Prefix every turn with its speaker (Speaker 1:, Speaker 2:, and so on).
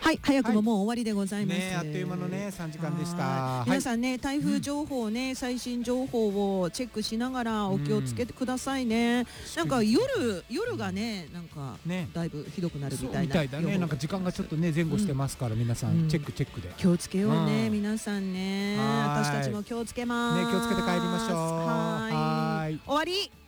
Speaker 1: はい、早くももう終わりでございます。
Speaker 2: ね、あっという間のね3時間でした。
Speaker 1: 皆さんね、台風情報ね、最新情報をチェックしながらお気をつけてくださいね。なんか夜がね、なんかだいぶひどくなるみたいな。
Speaker 2: みたいだね。なんか時間がちょっとね前後してますから皆さんチェックで
Speaker 1: 気をつけようね、皆さんね。私たちも気をつけます。
Speaker 2: ね、気をつけて帰りましょう。
Speaker 1: はい。終わり。